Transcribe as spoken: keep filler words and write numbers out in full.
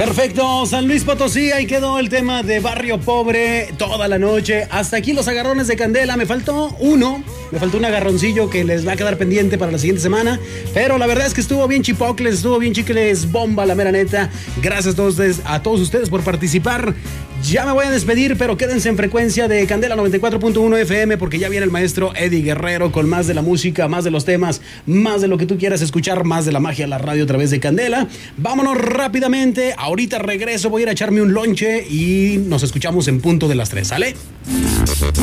Perfecto, San Luis Potosí, ahí quedó el tema de Barrio Pobre toda la noche. Hasta aquí los agarrones de Candela, me faltó uno, me faltó un agarroncillo que les va a quedar pendiente para la siguiente semana, pero la verdad es que estuvo bien chipocles, estuvo bien chicles, bomba, la mera neta. Gracias a todos ustedes, a todos ustedes por participar. Ya me voy a despedir, pero quédense en frecuencia de Candela noventa y cuatro punto uno F M porque ya viene el maestro Eddie Guerrero con más de la música, más de los temas, más de lo que tú quieras escuchar, más de la magia de la radio a través de Candela. Vámonos rápidamente, ahorita regreso, voy a ir a echarme un lonche y nos escuchamos en punto de las tres, ¿sale?